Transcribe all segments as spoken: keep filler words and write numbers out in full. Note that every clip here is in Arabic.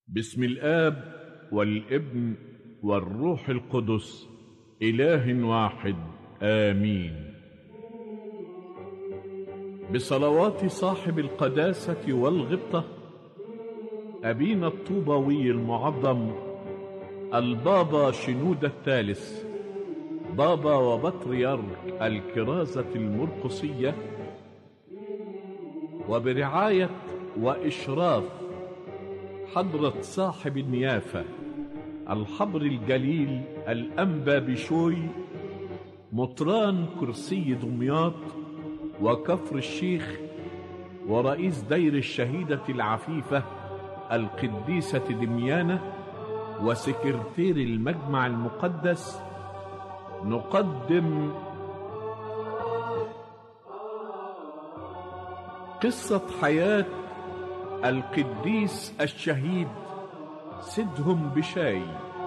بسم الآب والابن والروح القدس إله واحد آمين. بصلوات صاحب القداسة والغبطة أبينا الطوباوي المعظم البابا شنودة الثالث بابا وبطريرك الكرازة المرقسية، وبرعاية وإشراف حضرة صاحب النيافة الحبر الجليل الأنبا بشوي مطران كرسي دمياط وكفر الشيخ، ورئيس دير الشهيدة العفيفة القديسة دميانة، وسكرتير المجمع المقدس، نقدم قصة حياة القديس الشهيد سيدهم بشاي.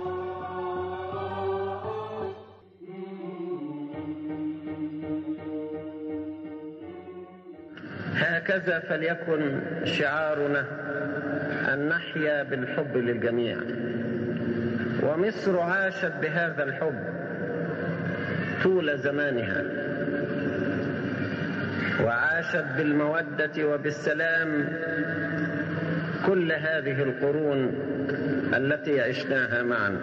هكذا فليكن شعارنا أن نحيا بالحب للجميع، ومصر عاشت بهذا الحب طول زمانها، وعاشت بالمودة وبالسلام كل هذه القرون التي عشناها معا.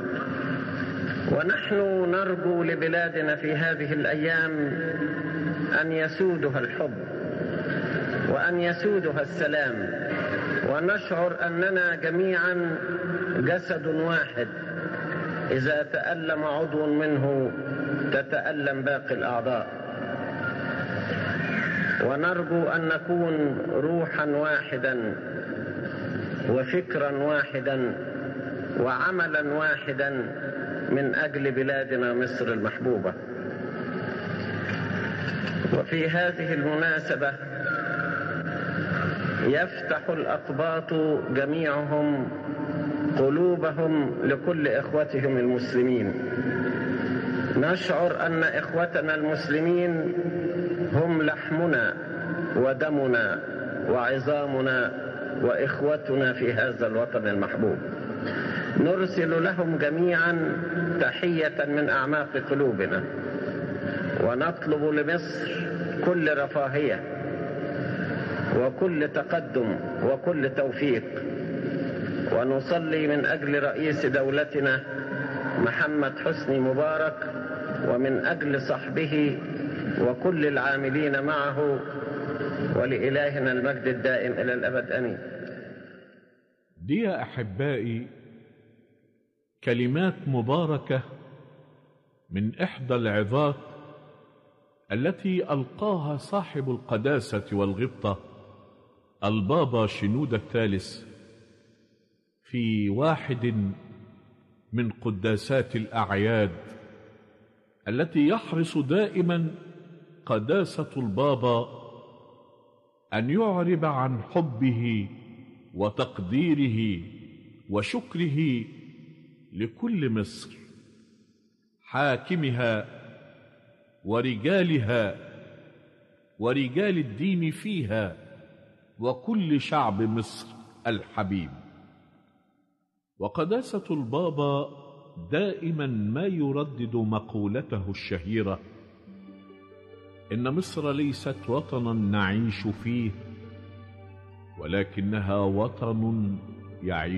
ونحن نرجو لبلادنا في هذه الأيام أن يسودها الحب وأن يسودها السلام، ونشعر أننا جميعا جسد واحد، إذا تألم عضو منه تتألم باقي الأعضاء. ونرجو أن نكون روحا واحدا وفكرا واحدا وعملا واحدا من أجل بلادنا مصر المحبوبة. وفي هذه المناسبة يفتح الأقباط جميعهم قلوبهم لكل إخوتهم المسلمين. نشعر أن إخوتنا المسلمين هم لحمنا ودمنا وعظامنا وإخوتنا في هذا الوطن المحبوب. نرسل لهم جميعا تحية من أعماق قلوبنا، ونطلب لمصر كل رفاهية وكل تقدم وكل توفيق. ونصلي من أجل رئيس دولتنا محمد حسني مبارك، ومن أجل صحبه وكل العاملين معه، ولإلهنا المجد الدائم إلى الأبد آمين. دي يا أحبائي كلمات مباركة من إحدى العظات التي ألقاها صاحب القداسة والغبطة البابا شنودة الثالث في واحد من قداسات الأعياد التي يحرص دائما قداسة البابا أن يعرب عن حبه وتقديره وشكره لكل مصر، حاكمها ورجالها ورجال الدين فيها وكل شعب مصر الحبيب. وقداسة البابا دائما ما يردد مقولته الشهيرة: إن مصر ليست وطنا نعيش فيه، ولكنها وطن يعيش